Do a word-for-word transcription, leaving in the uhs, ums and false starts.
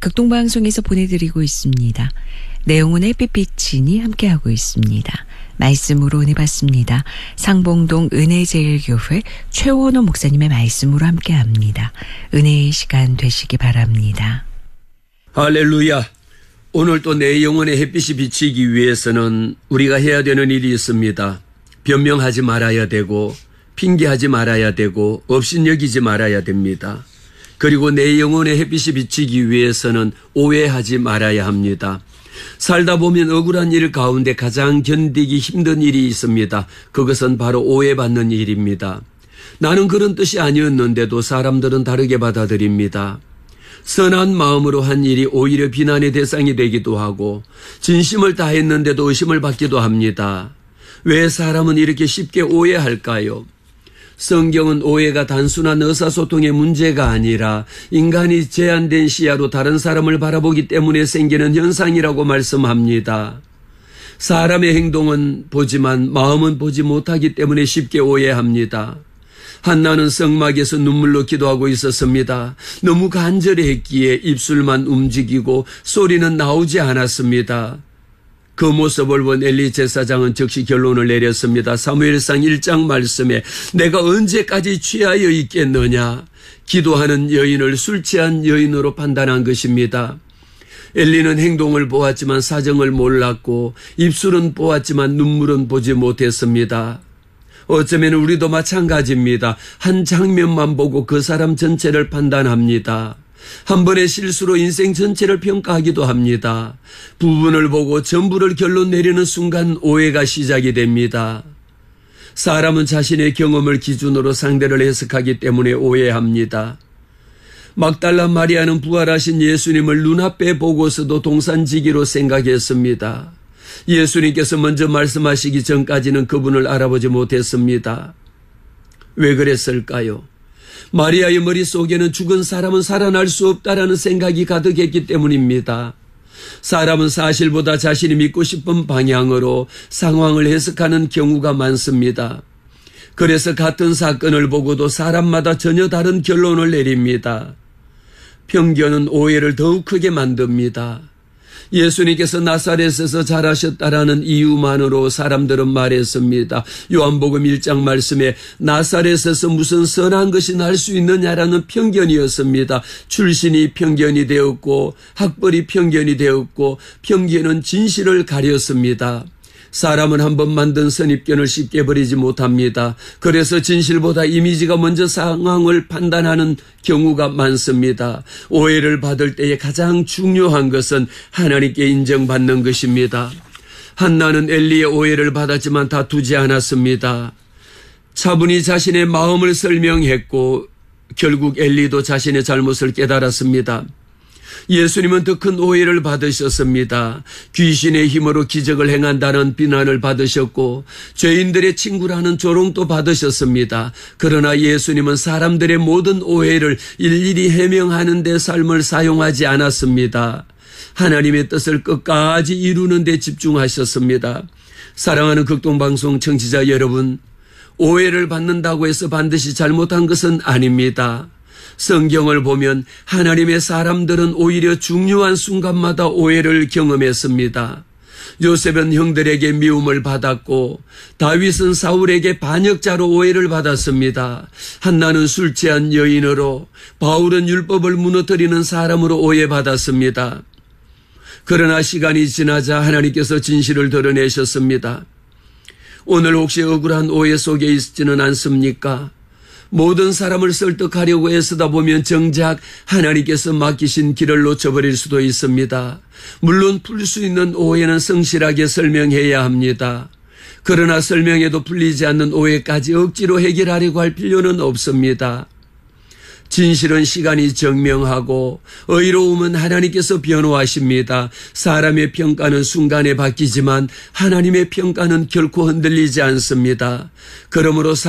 극동방송에서 보내드리고 있습니다. 내 영혼의 햇빛비치니 함께하고 있습니다. 말씀으로 은혜 받습니다. 상봉동 은혜제일교회 최원호 목사님의 말씀으로 함께합니다. 은혜의 시간 되시기 바랍니다. 할렐루야. 오늘 또 내 영혼의 햇빛이 비치기 위해서는 우리가 해야 되는 일이 있습니다. 변명하지 말아야 되고 핑계하지 말아야 되고 업신여기지 말아야 됩니다. 그리고 내 영혼의 햇빛이 비치기 위해서는 오해하지 말아야 합니다. 살다 보면 억울한 일 가운데 가장 견디기 힘든 일이 있습니다. 그것은 바로 오해받는 일입니다. 나는 그런 뜻이 아니었는데도 사람들은 다르게 받아들입니다. 선한 마음으로 한 일이 오히려 비난의 대상이 되기도 하고 진심을 다했는데도 의심을 받기도 합니다. 왜 사람은 이렇게 쉽게 오해할까요? 성경은 오해가 단순한 의사소통의 문제가 아니라 인간이 제한된 시야로 다른 사람을 바라보기 때문에 생기는 현상이라고 말씀합니다. 사람의 행동은 보지만 마음은 보지 못하기 때문에 쉽게 오해합니다. 한나는 성막에서 눈물로 기도하고 있었습니다. 너무 간절히 했기에 입술만 움직이고 소리는 나오지 않았습니다. 그 모습을 본 엘리 제사장은 즉시 결론을 내렸습니다. 사무엘상 일 장 말씀에 내가 언제까지 취하여 있겠느냐. 기도하는 여인을 술 취한 여인으로 판단한 것입니다. 엘리는 행동을 보았지만 사정을 몰랐고 입술은 보았지만 눈물은 보지 못했습니다. 어쩌면 우리도 마찬가지입니다. 한 장면만 보고 그 사람 전체를 판단합니다. 한 번의 실수로 인생 전체를 평가하기도 합니다. 부분을 보고 전부를 결론 내리는 순간 오해가 시작이 됩니다. 사람은 자신의 경험을 기준으로 상대를 해석하기 때문에 오해합니다. 막달라 마리아는 부활하신 예수님을 눈앞에 보고서도 동산지기로 생각했습니다. 예수님께서 먼저 말씀하시기 전까지는 그분을 알아보지 못했습니다. 왜 그랬을까요? 마리아의 머릿속에는 죽은 사람은 살아날 수 없다라는 생각이 가득했기 때문입니다. 사람은 사실보다 자신이 믿고 싶은 방향으로 상황을 해석하는 경우가 많습니다. 그래서 같은 사건을 보고도 사람마다 전혀 다른 결론을 내립니다. 편견은 오해를 더욱 크게 만듭니다. 예수님께서 나사렛에서 자라셨다라는 이유만으로 사람들은 말했습니다. 요한복음 일 장 말씀에 나사렛에서 무슨 선한 것이 날 수 있느냐라는 편견이었습니다. 출신이 편견이 되었고 학벌이 편견이 되었고 편견은 진실을 가렸습니다. 사람은 한번 만든 선입견을 쉽게 버리지 못합니다. 그래서 진실보다 이미지가 먼저 상황을 판단하는 경우가 많습니다. 오해를 받을 때에 가장 중요한 것은 하나님께 인정받는 것입니다. 한나는 엘리의 오해를 받았지만 다투지 않았습니다. 차분히 자신의 마음을 설명했고 결국 엘리도 자신의 잘못을 깨달았습니다. 예수님은 더 큰 오해를 받으셨습니다. 귀신의 힘으로 기적을 행한다는 비난을 받으셨고 죄인들의 친구라는 조롱도 받으셨습니다. 그러나 예수님은 사람들의 모든 오해를 일일이 해명하는 데 삶을 사용하지 않았습니다. 하나님의 뜻을 끝까지 이루는 데 집중하셨습니다. 사랑하는 극동방송 청취자 여러분, 오해를 받는다고 해서 반드시 잘못한 것은 아닙니다. 성경을 보면 하나님의 사람들은 오히려 중요한 순간마다 오해를 경험했습니다. 요셉은 형들에게 미움을 받았고 다윗은 사울에게 반역자로 오해를 받았습니다. 한나는 술 취한 여인으로, 바울은 율법을 무너뜨리는 사람으로 오해받았습니다. 그러나 시간이 지나자 하나님께서 진실을 드러내셨습니다. 오늘 혹시 억울한 오해 속에 있지는 않습니까? 모든 사람을 설득하려고 애쓰다 보면 정작 하나님께서 맡기신 길을 놓쳐버릴 수도 있습니다. 물론 풀 수 있는 오해는 성실하게 설명해야 합니다. 그러나 설명해도 풀리지 않는 오해까지 억지로 해결하려고 할 필요는 없습니다. 진실은 시간이 증명하고 의로움은 하나님께서 변호하십니다. 사람의 평가는 순간에 바뀌지만 하나님의 평가는 결코 흔들리지 않습니다. 그러므로